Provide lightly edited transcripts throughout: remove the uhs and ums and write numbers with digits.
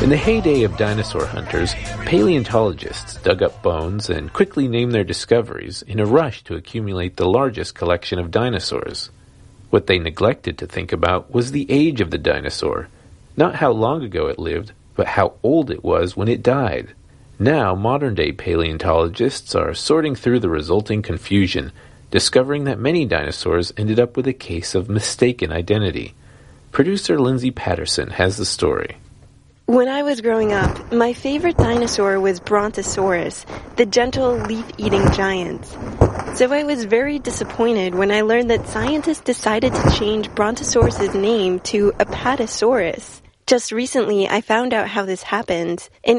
In the heyday of dinosaur hunters, paleontologists dug up bones and quickly named their discoveries in a rush to accumulate the largest collection of dinosaurs. What they neglected to think about was the age of the dinosaur, not how long ago it lived, but how old it was when it died. Now, modern-day paleontologists are sorting through the resulting confusion, discovering that many dinosaurs ended up with a case of mistaken identity. Producer Lindsay Patterson has the story. When I was growing up, my favorite dinosaur was Brontosaurus, the gentle leaf-eating giant. So I was very disappointed when I learned that scientists decided to change Brontosaurus' name to Apatosaurus. Just recently, I found out how this happened. In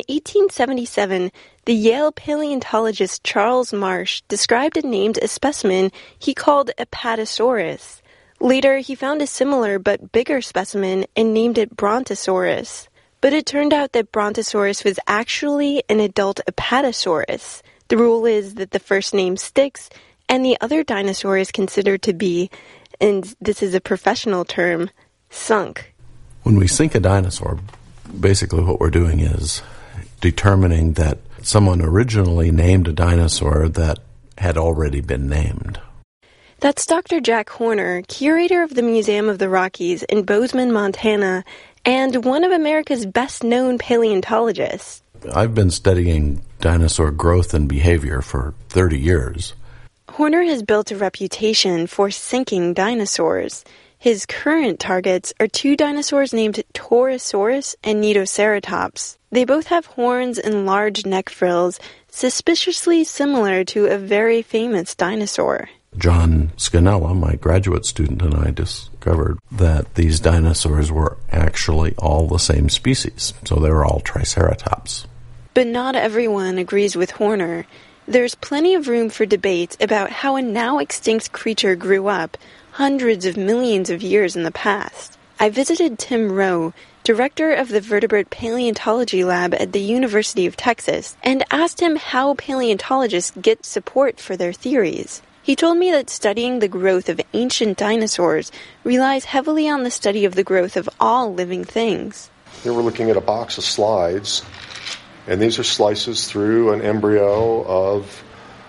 1877, the Yale paleontologist Charles Marsh described and named a specimen he called Apatosaurus. Later, he found a similar but bigger specimen and named it Brontosaurus. But it turned out that Brontosaurus was actually an adult Apatosaurus. The rule is that the first name sticks, and the other dinosaur is considered to be, and this is a professional term, sunk. When we sink a dinosaur, basically what we're doing is determining that someone originally named a dinosaur that had already been named. That's Dr. Jack Horner, curator of the Museum of the Rockies in Bozeman, Montana, and one of America's best-known paleontologists. I've been studying dinosaur growth and behavior for 30 years. Horner has built a reputation for sinking dinosaurs. His current targets are two dinosaurs named Torosaurus and Nidoceratops. They both have horns and large neck frills, suspiciously similar to a very famous dinosaur. John Scannella, my graduate student, and I discovered that these dinosaurs were actually all the same species, so they were all Triceratops. But not everyone agrees with Horner. There's plenty of room for debate about how a now extinct creature grew up hundreds of millions of years in the past. I visited Tim Rowe, director of the Vertebrate Paleontology Lab at the University of Texas, and asked him how paleontologists get support for their theories. He told me that studying the growth of ancient dinosaurs relies heavily on the study of the growth of all living things. Here we're looking at a box of slides, and these are slices through an embryo of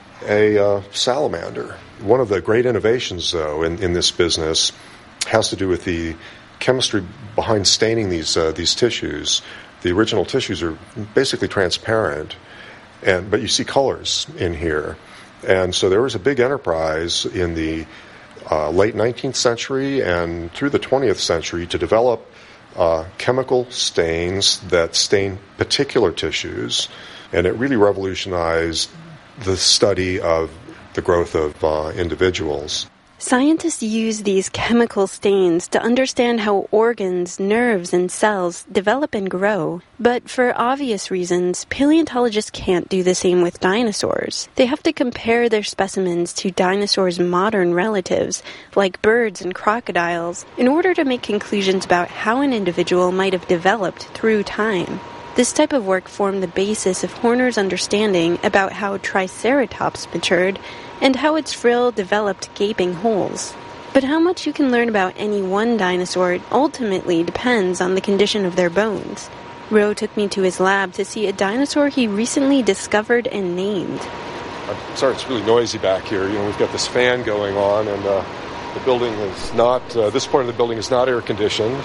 a salamander. One of the great innovations, though, in this business has to do with the chemistry behind staining these tissues. The original tissues are basically transparent, but you see colors in here. And so there was a big enterprise in the late 19th century and through the 20th century to develop chemical stains that stain particular tissues, and it really revolutionized the study of the growth of individuals. Scientists use these chemical stains to understand how organs, nerves, and cells develop and grow. But for obvious reasons, paleontologists can't do the same with dinosaurs. They have to compare their specimens to dinosaurs' modern relatives, like birds and crocodiles, in order to make conclusions about how an individual might have developed through time. This type of work formed the basis of Horner's understanding about how Triceratops matured and how its frill developed gaping holes. But how much you can learn about any one dinosaur ultimately depends on the condition of their bones. Rowe took me to his lab to see a dinosaur he recently discovered and named. I'm sorry, it's really noisy back here. We've got this fan going on, and the building is not, this part of the building is not air conditioned.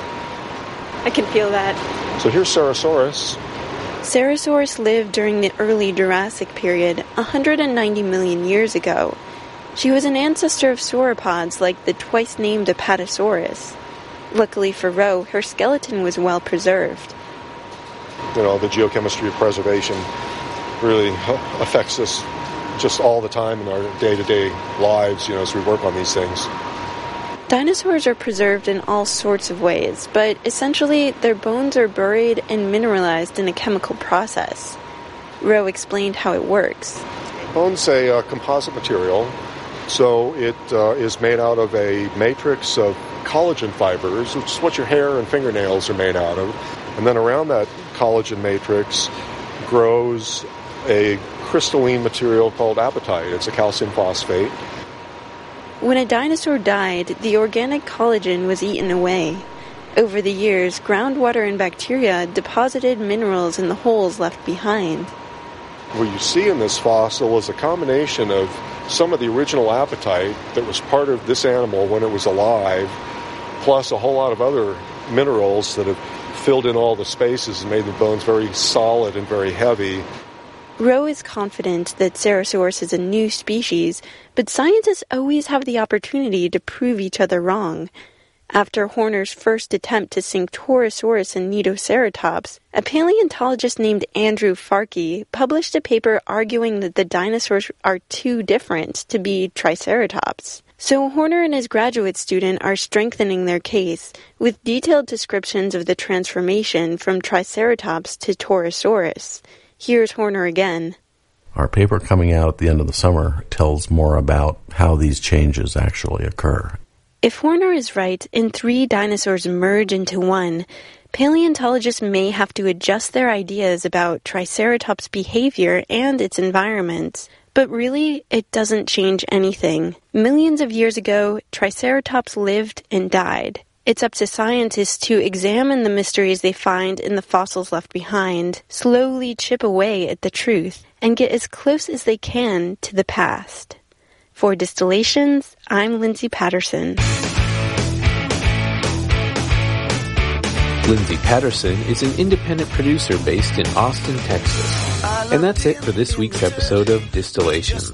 I can feel that. So here's Cerosaurus. Cerosaurus lived during the early Jurassic period, 190 million years ago. She was an ancestor of sauropods like the twice-named Apatosaurus. Luckily for Rowe, her skeleton was well preserved. The geochemistry of preservation really affects us just all the time in our day-to-day lives, as we work on these things. Dinosaurs are preserved in all sorts of ways, but essentially their bones are buried and mineralized in a chemical process. Rowe explained how it works. Bone's a composite material, so it is made out of a matrix of collagen fibers, which is what your hair and fingernails are made out of. And then around that collagen matrix grows a crystalline material called apatite. It's a calcium phosphate. When a dinosaur died, the organic collagen was eaten away. Over the years, groundwater and bacteria deposited minerals in the holes left behind. What you see in this fossil is a combination of some of the original apatite that was part of this animal when it was alive, plus a whole lot of other minerals that have filled in all the spaces and made the bones very solid and very heavy. Rowe is confident that Ceratosaurus is a new species, but scientists always have the opportunity to prove each other wrong. After Horner's first attempt to sink Torosaurus and Nidoceratops, a paleontologist named Andrew Farkey published a paper arguing that the dinosaurs are too different to be Triceratops. So Horner and his graduate student are strengthening their case with detailed descriptions of the transformation from Triceratops to Torosaurus. Here's Horner again. Our paper coming out at the end of the summer tells more about how these changes actually occur. If Horner is right and 3 dinosaurs merge into one, paleontologists may have to adjust their ideas about Triceratops' behavior and its environment. But really, it doesn't change anything. Millions of years ago, Triceratops lived and died. It's up to scientists to examine the mysteries they find in the fossils left behind, slowly chip away at the truth, and get as close as they can to the past. For Distillations, I'm Lindsay Patterson. Lindsay Patterson is an independent producer based in Austin, Texas. And that's it for this week's episode of Distillations.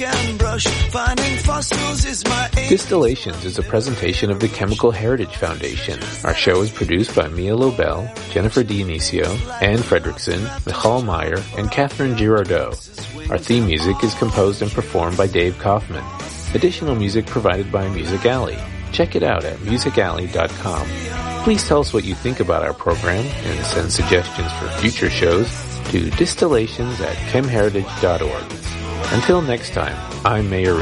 Distillations is a presentation of the Chemical Heritage Foundation. Our show is produced by Mia Lobel, Jennifer Dionisio, Anne Fredrickson, Michal Meyer, and Catherine Girardeau. Our theme music is composed and performed by Dave Kaufman. Additional music provided by Music Alley. Check it out at musicalley.com. Please tell us what you think about our program and send suggestions for future shows to distillations@chemheritage.org. Until next time, I'm Mayor